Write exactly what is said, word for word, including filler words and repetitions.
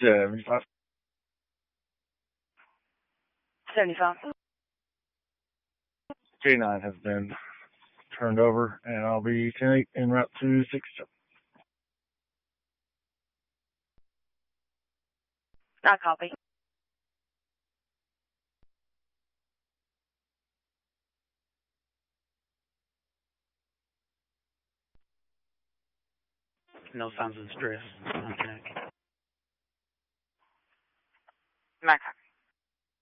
seventy-five. seventy-five. K nine has been turned over, and I'll be ten eight en route to sixty-seven. I copy. No signs of distress. Okay. Max.